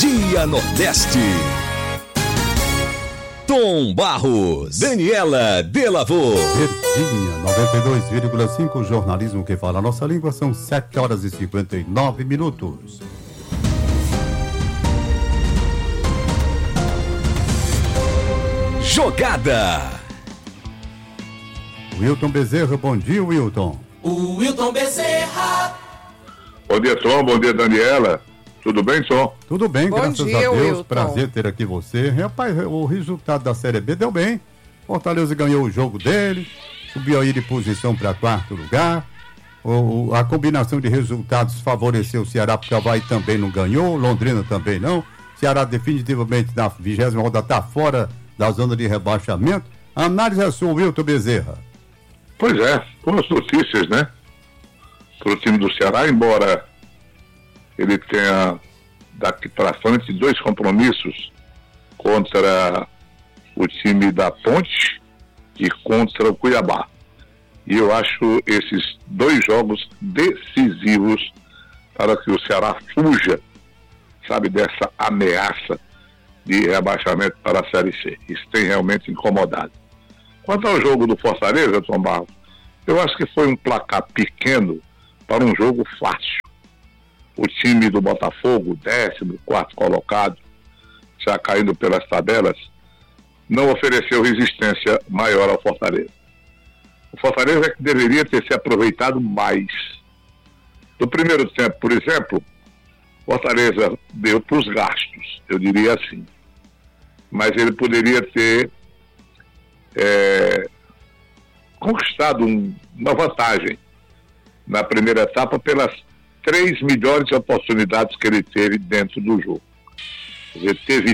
Dia Nordeste. Tom Barros, Daniela Delavô. Verdinha, 92,5, jornalismo que fala a nossa língua, são 7h59. Jogada. Wilton Bezerra, bom dia, Wilton. O Wilton Bezerra. Bom dia, Tom, bom dia, Daniela. Tudo bem, Tom? Tudo bem, bom graças dia, a Deus. Wilton. Prazer ter aqui você. Rapaz, o resultado da Série B deu bem. Fortaleza ganhou o jogo dele, subiu aí de posição para quarto lugar. A combinação de resultados favoreceu o Ceará, porque o Avaí também não ganhou, Londrina também não. Ceará definitivamente na 20ª rodada está fora da zona de rebaixamento. A análise é sua, Wilton Bezerra. Pois é, boas notícias, né? Para o time do Ceará, embora ele tenha daqui para frente 2 compromissos contra o time da Ponte e contra o Cuiabá. E eu acho esses 2 jogos decisivos para que o Ceará fuja, sabe, dessa ameaça de rebaixamento para a Série C. Isso tem realmente incomodado. Quanto ao jogo do Fortaleza, Tom Barros, eu acho que foi um placar pequeno para um jogo fácil. O time do Botafogo, 14º colocado, já caindo pelas tabelas, não ofereceu resistência maior ao Fortaleza. O Fortaleza é que deveria ter se aproveitado mais. No primeiro tempo, por exemplo, o Fortaleza deu para os gastos, eu diria assim. Mas ele poderia ter conquistado uma vantagem na primeira etapa pelas 3 melhores oportunidades que ele teve dentro do jogo. Ele teve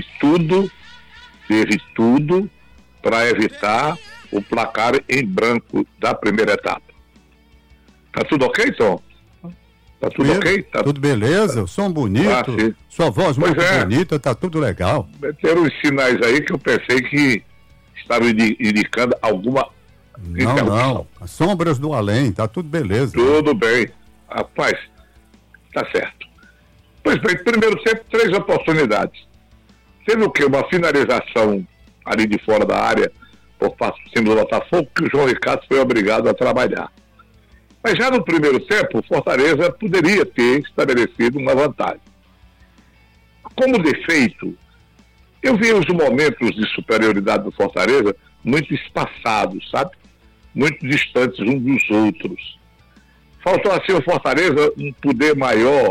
tudo para evitar o placar em branco da primeira etapa. Tá tudo ok, Tom? Tá tudo ok? Tá tudo beleza, o som bonito, sua voz muito bonita, tá tudo legal. Tem uns sinais aí que eu pensei que estavam indicando alguma Não, as sombras do além, tá tudo beleza. Tudo bem. Rapaz, tá certo. Pois bem, primeiro tempo, 3 oportunidades. Teve o quê? Uma finalização ali de fora da área por parte do time do Botafogo, que o João Ricardo foi obrigado a trabalhar. Mas já no primeiro tempo, o Fortaleza poderia ter estabelecido uma vantagem. Como defeito, eu vi os momentos de superioridade do Fortaleza muito espaçados, sabe? Muito distantes uns dos outros. Faltou assim ao Fortaleza um poder maior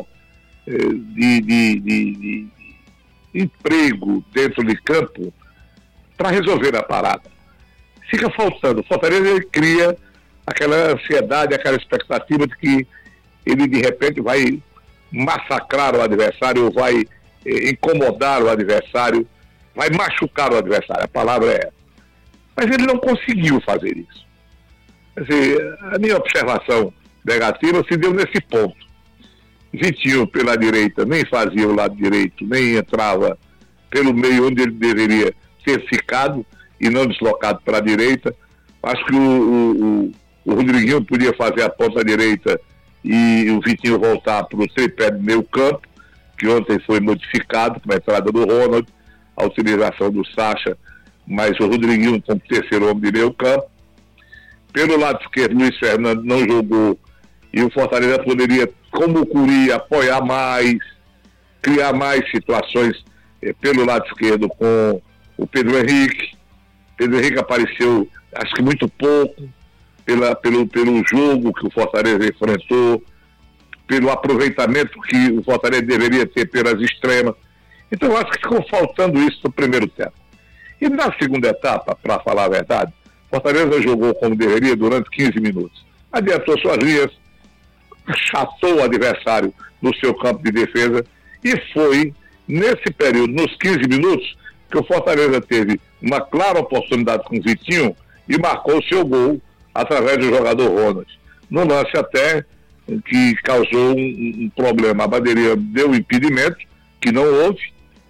de emprego dentro de campo para resolver a parada. Fica faltando. O Fortaleza ele cria aquela ansiedade, aquela expectativa de que ele de repente vai massacrar o adversário, ou vai incomodar o adversário, vai machucar o adversário, a palavra é essa. Mas ele não conseguiu fazer isso. Quer dizer, a minha observação negativa se deu nesse ponto. Vitinho pela direita nem fazia o lado direito, nem entrava pelo meio onde ele deveria ter ficado e não deslocado para a direita. Acho que o Rodriguinho podia fazer a ponta direita e o Vitinho voltar para o tripé do meio campo, que ontem foi modificado com a entrada do Ronald, a utilização do Sacha, mas o Rodriguinho como terceiro homem de meio campo. Pelo lado esquerdo, Luiz Fernando não jogou e o Fortaleza poderia, como o Curi, apoiar mais, criar mais situações pelo lado esquerdo com o Pedro Henrique. Pedro Henrique apareceu, acho que muito pouco, pelo jogo que o Fortaleza enfrentou, pelo aproveitamento que o Fortaleza deveria ter pelas extremas. Então eu acho que ficou faltando isso no primeiro tempo. E na segunda etapa, para falar a verdade, Fortaleza jogou como deveria durante 15 minutos. Adiantou suas linhas, achatou o adversário no seu campo de defesa e foi nesse período, nos 15 minutos, que o Fortaleza teve uma clara oportunidade com o Vitinho e marcou o seu gol através do jogador Ronald. No lance até que causou um problema. A bandeirinha deu impedimento, que não houve.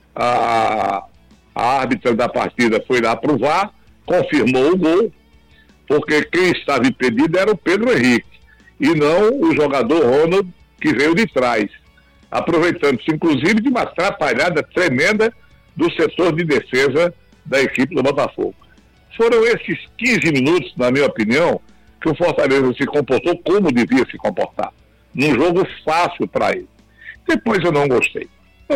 A árbitra da partida foi lá pro VAR, confirmou o gol, porque quem estava impedido era o Pedro Henrique, e não o jogador Ronald, que veio de trás. aproveitando-se inclusive de uma atrapalhada tremenda do setor de defesa da equipe do Botafogo. Foram esses 15 minutos, na minha opinião, que o Fortaleza se comportou como devia se comportar. Num jogo fácil para ele. Depois eu não gostei.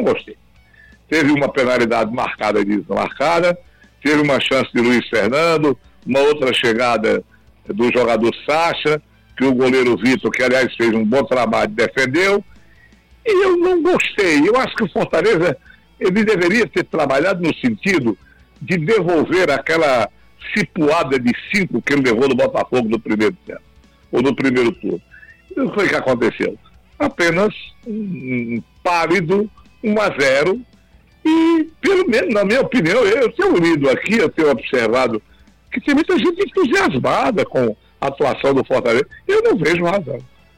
Teve uma penalidade marcada e desmarcada, teve uma chance de Luiz Fernando, uma outra chegada do jogador Sacha, que o goleiro Vitor, que aliás fez um bom trabalho, defendeu. E eu não gostei. Eu acho que o Fortaleza ele deveria ter trabalhado no sentido de devolver aquela cipuada de 5 que ele levou do Botafogo no primeiro tempo, ou no primeiro turno. E o que foi que aconteceu? Apenas um pálido 1-0, e pelo menos, na minha opinião, eu tenho lido aqui, eu tenho observado que tem muita gente entusiasmada com a atuação do Fortaleza. Eu não vejo razão.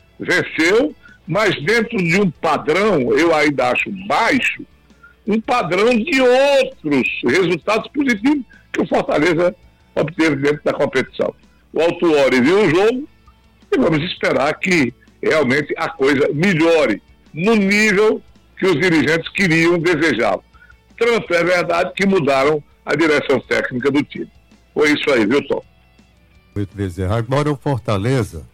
Venceu, mas dentro de um padrão, eu ainda acho baixo, um padrão de outros resultados positivos que o Fortaleza obteve dentro da competição. O Autuori viu o jogo e vamos esperar que realmente a coisa melhore no nível que os dirigentes queriam, desejavam. Tanto é verdade que mudaram a direção técnica do time. Foi isso aí, viu, Tom? Muito Bezerra. Agora o Fortaleza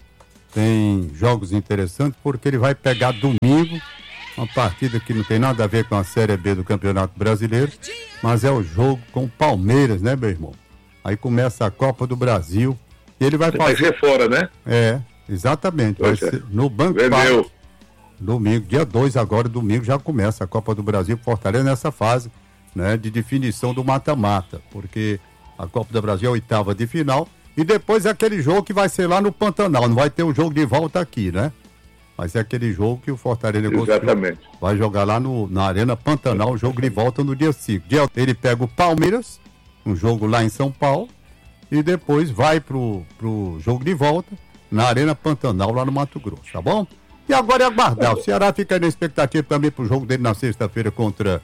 tem jogos interessantes porque ele vai pegar domingo uma partida que não tem nada a ver com a Série B do Campeonato Brasileiro, mas é o jogo com o Palmeiras, né, meu irmão? Aí começa a Copa do Brasil e ele vai fazer... Vai ser fora, né? É, exatamente. Vai ser no Banco Parque. Domingo, dia 2 agora, domingo, já começa a Copa do Brasil. Fortaleza nessa fase, né, de definição do mata-mata, porque a Copa do Brasil é a 8ª de final e depois é aquele jogo que vai ser lá no Pantanal, não vai ter o jogo de volta aqui, né? Mas é aquele jogo que o Fortaleza vai jogar lá na Arena Pantanal, o jogo de volta no dia 5. Ele pega o Palmeiras, um jogo lá em São Paulo, e depois vai pro jogo de volta na Arena Pantanal, lá no Mato Grosso, tá bom? E agora é aguardar. O Ceará fica aí na expectativa também pro jogo dele na sexta-feira contra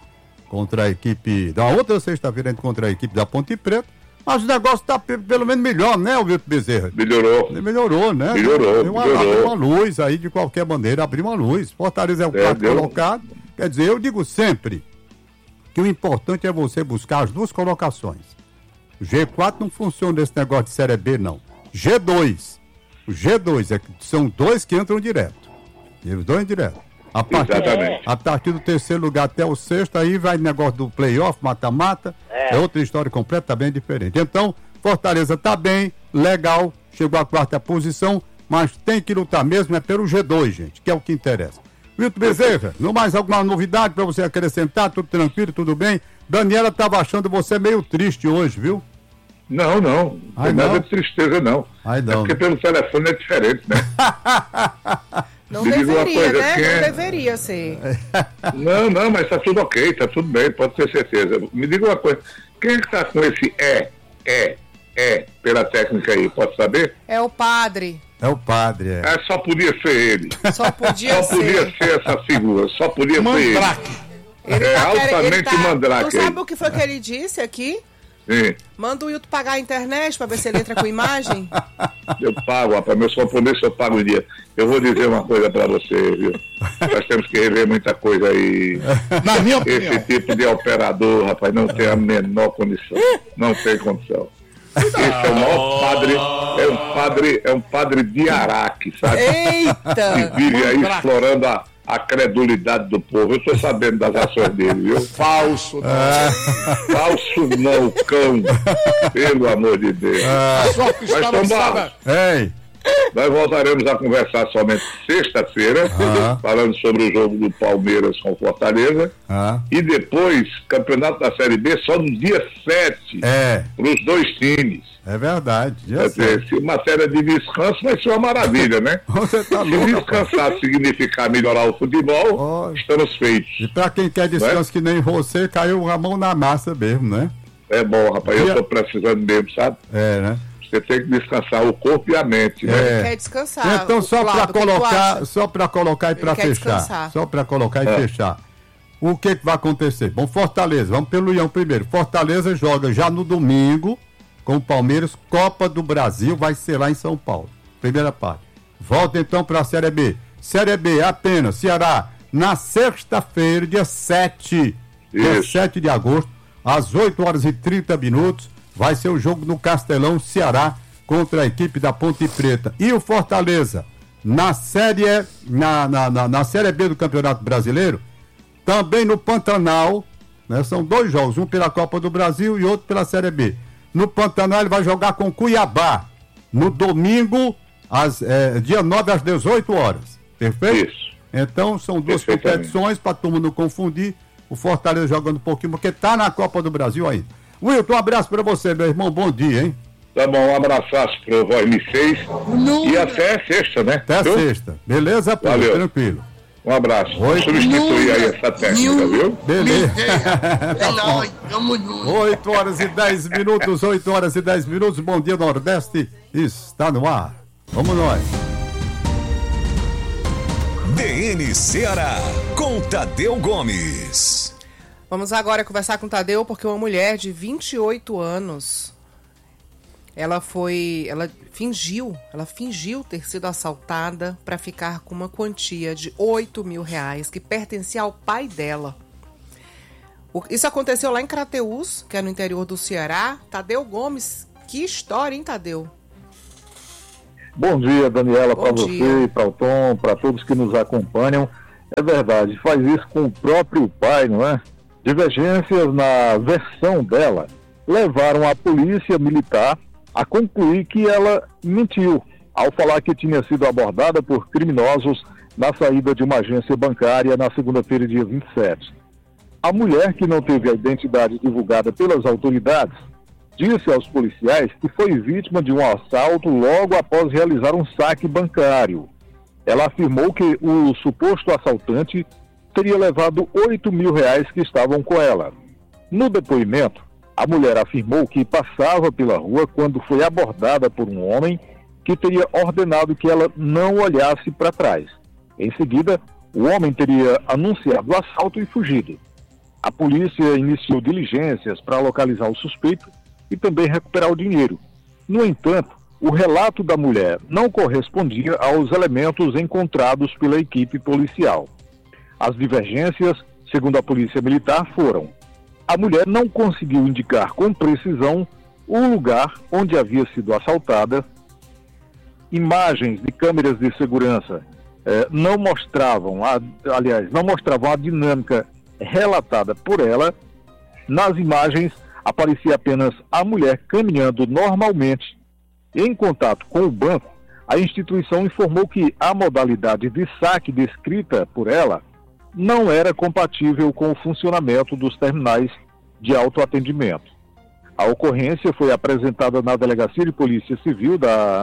a equipe, da outra sexta-feira contra a equipe da Ponte Preta. Mas o negócio tá pelo menos melhor, né, o Vitor Bezerra? Melhorou, né? Melhorou. Abriu uma luz aí, de qualquer maneira, abriu uma luz. Fortaleza é o quarto colocado. Quer dizer, eu digo sempre que o importante é você buscar as duas colocações. O G4 não funciona nesse negócio de Série B, não. G2. O G2 são 2 que entram direto. E os 2 direto. A partir do terceiro lugar até o sexto, aí vai negócio do playoff, mata-mata, é outra história completamente diferente. Então, Fortaleza tá bem, legal, chegou à 4ª posição, mas tem que lutar mesmo, é pelo G2, gente, que é o que interessa. Vitor Bezerra, não mais alguma novidade para você acrescentar? Tudo tranquilo, tudo bem? Daniela estava achando você meio triste hoje, viu? Não tem nada de tristeza, não. É porque pelo telefone é diferente, né? Não deveria, né? Não deveria ser. Não, mas tá tudo ok, tá tudo bem, pode ter certeza. Me diga uma coisa, quem é que tá com esse pela técnica aí, pode saber? É o padre. Só podia ser ele. Só podia ser essa figura, só podia ser ele. Altamente mandrake. Tu sabe o que foi que ele disse aqui? Sim. Manda o Wilton pagar a internet pra ver se ele entra com imagem. Eu pago, rapaz, meu compromisso eu pago o dia. Eu vou dizer uma coisa pra você, viu? Nós temos que rever muita coisa aí. Na minha opinião. Esse tipo de operador, rapaz, não tem a menor condição. Não tem condição. Esse é o maior padre, é um padre de Araque, sabe? Eita! Que vive aí explorando a credulidade do povo. Eu estou sabendo das ações dele, viu? Falso não, cão. Pelo amor de Deus. Nós voltaremos a conversar somente sexta-feira, falando sobre o jogo do Palmeiras com Fortaleza. E depois, campeonato da Série B, só no dia 7, para os 2 times. É verdade. Se matéria de descanso vai ser uma maravilha, né? Você tá louco, se descansar significar melhorar o futebol, estamos feitos. E pra quem quer descanso que nem você, caiu a mão na massa mesmo, né? É bom, rapaz, eu tô precisando mesmo, sabe? Né? Você tem que descansar o corpo e a mente, né? Quer descansar. Então, só pra colocar e pra fechar. Descansar. Só pra colocar e fechar. O que vai acontecer? Bom, Fortaleza, vamos pelo Ião primeiro. Fortaleza joga já no domingo com o Palmeiras, Copa do Brasil, vai ser lá em São Paulo. Primeira parte. Volta então para a Série B. Série B apenas Ceará na sexta-feira, dia 7 de agosto, às 8h30, vai ser o jogo no Castelão, Ceará, contra a equipe da Ponte Preta. E o Fortaleza, na Série B do Campeonato Brasileiro, também no Pantanal, né? São 2 jogos, um pela Copa do Brasil e outro pela Série B. No Pantanal ele vai jogar com Cuiabá, no domingo, dia 9 às 18h. Perfeito? Isso. Então são 2 competições, para todo mundo não confundir. O Fortaleza jogando um pouquinho, porque tá na Copa do Brasil ainda. Wilton, um abraço para você, meu irmão, bom dia, hein? Tá bom, um abraço para o Voz 6 e até sexta, né? Até sexta. Beleza, pô? Valeu. Tranquilo. Um abraço. Substituir aí essa técnica, viu? Beleza. É nóis, tamo junto. 8h10, 8h10. Bom dia, Nordeste. Está no ar. Vamos nós. DN Ceará, com Tadeu Gomes. Vamos agora conversar com o Tadeu, porque uma mulher de 28 anos, ela fingiu ter sido assaltada para ficar com uma quantia de R$8.000 que pertencia ao pai dela. Isso aconteceu lá em Crateús, que é no interior do Ceará. Tadeu Gomes, que história, hein, Tadeu? Bom dia, Daniela, para você, para o Tom, para todos que nos acompanham. É verdade, faz isso com o próprio pai, não é? Divergências na versão dela levaram a polícia militar a concluir que ela mentiu ao falar que tinha sido abordada por criminosos na saída de uma agência bancária na segunda-feira, dia 27. A mulher, que não teve a identidade divulgada pelas autoridades, disse aos policiais que foi vítima de um assalto logo após realizar um saque bancário. Ela afirmou que o suposto assaltante teria levado R$8.000 que estavam com ela. No depoimento, a mulher afirmou que passava pela rua quando foi abordada por um homem que teria ordenado que ela não olhasse para trás. Em seguida, o homem teria anunciado o assalto e fugido. A polícia iniciou diligências para localizar o suspeito e também recuperar o dinheiro. No entanto, o relato da mulher não correspondia aos elementos encontrados pela equipe policial. As divergências, segundo a polícia militar, foram: a mulher não conseguiu indicar com precisão o lugar onde havia sido assaltada, imagens de câmeras de segurança não mostravam a dinâmica relatada por ela. Nas imagens aparecia apenas a mulher caminhando normalmente. Em contato com o banco, a instituição informou que a modalidade de saque descrita por ela não era compatível com o funcionamento dos terminais de autoatendimento. A ocorrência foi apresentada na Delegacia de Polícia Civil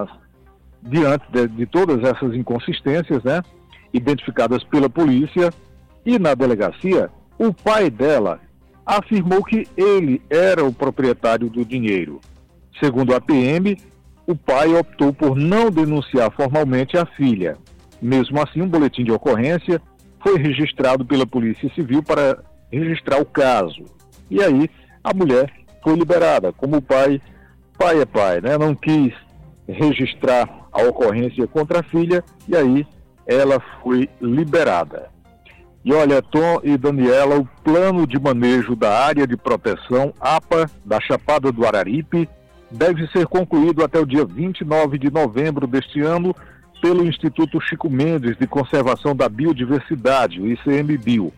diante de todas essas inconsistências, né, identificadas pela polícia, e na delegacia, o pai dela afirmou que ele era o proprietário do dinheiro. Segundo a PM, o pai optou por não denunciar formalmente a filha. Mesmo assim, um boletim de ocorrência foi registrado pela Polícia Civil para registrar o caso. E aí, a mulher foi liberada. Como o pai é pai, né? Não quis registrar a ocorrência contra a filha, e aí ela foi liberada. E olha, Tom e Daniela, o plano de manejo da área de proteção APA da Chapada do Araripe deve ser concluído até o dia 29 de novembro deste ano pelo Instituto Chico Mendes de Conservação da Biodiversidade, o ICMBio.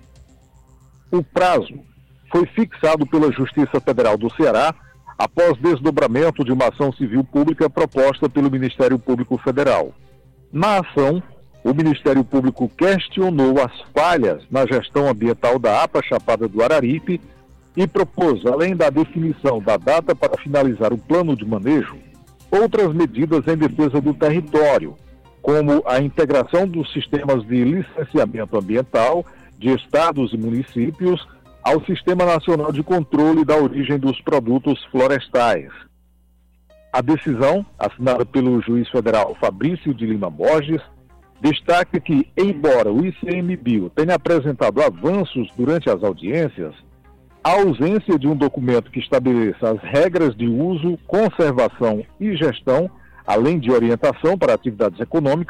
O prazo foi fixado pela Justiça Federal do Ceará após desdobramento de uma ação civil pública proposta pelo Ministério Público Federal. Na ação, o Ministério Público questionou as falhas na gestão ambiental da APA Chapada do Araripe e propôs, além da definição da data para finalizar o plano de manejo, outras medidas em defesa do território, como a integração dos sistemas de licenciamento ambiental de estados e municípios ao Sistema Nacional de Controle da Origem dos Produtos Florestais. A decisão, assinada pelo juiz federal Fabrício de Lima Borges, destaca que, embora o ICMBio tenha apresentado avanços durante as audiências, a ausência de um documento que estabeleça as regras de uso, conservação e gestão, além de orientação para atividades econômicas,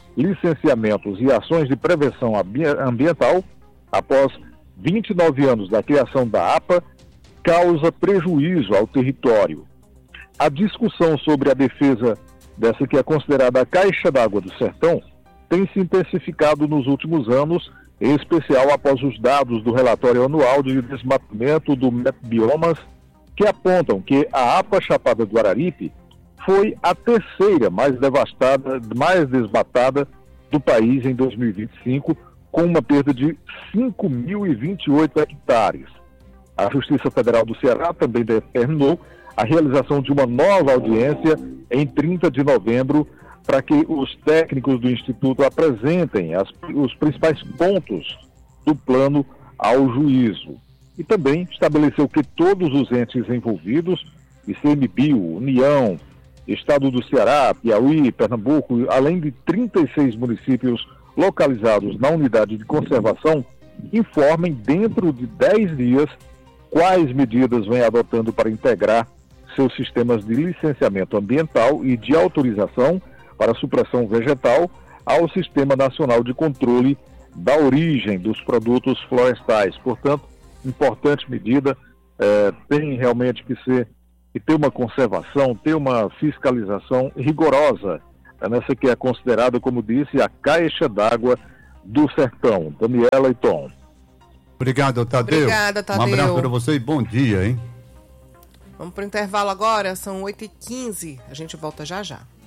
licenciamentos e ações de prevenção ambiental, após 29 anos da criação da APA, causa prejuízo ao território. A discussão sobre a defesa dessa que é considerada a caixa d'água do sertão tem se intensificado nos últimos anos, em especial após os dados do relatório anual de desmatamento do Metbiomas, que apontam que a APA Chapada do Araripe foi a terceira mais desmatada do país em 2025, com uma perda de 5.028 hectares. A Justiça Federal do Ceará também determinou a realização de uma nova audiência em 30 de novembro para que os técnicos do Instituto apresentem os principais pontos do plano ao juízo. E também estabeleceu que todos os entes envolvidos, ICMBio, União, Estado do Ceará, Piauí, Pernambuco, além de 36 municípios localizados na unidade de conservação, informem dentro de 10 dias quais medidas vêm adotando para integrar seus sistemas de licenciamento ambiental e de autorização para supressão vegetal ao Sistema Nacional de Controle da Origem dos Produtos Florestais. Portanto, importante medida, tem realmente que ter uma conservação, ter uma fiscalização rigorosa, nessa que é considerada, como disse, a caixa d'água do sertão. Daniela e Tom. Obrigado, Tadeu. Obrigada, Tadeu. Um abraço para você e bom dia, hein? Vamos para o intervalo agora, são 8h15, a gente volta já já.